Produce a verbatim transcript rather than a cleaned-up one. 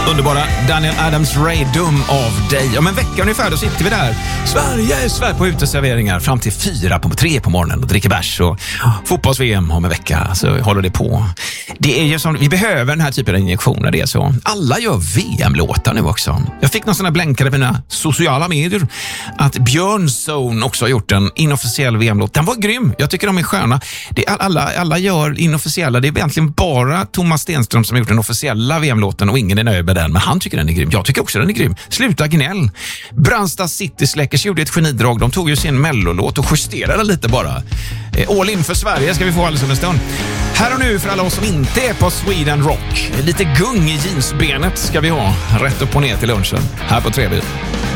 Underbara Daniel Adams-Ray, Dum av dig. Om en vecka ungefär då sitter vi där. Sverige är Sverige på uteserveringar fram till fyra på tre på morgonen och dricker bärs och fotbolls-V M om en vecka. Så håller det på. Det är ju som, vi behöver den här typen av injektioner. Det är så. Alla gör V M-låtar nu också. Jag fick någon sån här blänkare på mina sociala medier att Björn Zone också har gjort en inofficiell V M-låt. Den var grym. Jag tycker de är sköna. Det är alla, alla gör inofficiella. Det är egentligen bara Thomas Stenström som har gjort den officiella V M-låten och ingen är nöjd med den. Men han tycker den är grym. Jag tycker också den är grym. Sluta gnäll. Brandsta City Släckers gjorde ett genidrag. De tog ju sin mellolåt och justerade lite bara. All in för Sverige ska vi få alldeles om en stund. Här och nu för alla oss som inte är på Sweden Rock. Lite gung i jeansbenet ska vi ha. Rätt upp och ner till lunchen. Här på Trevi.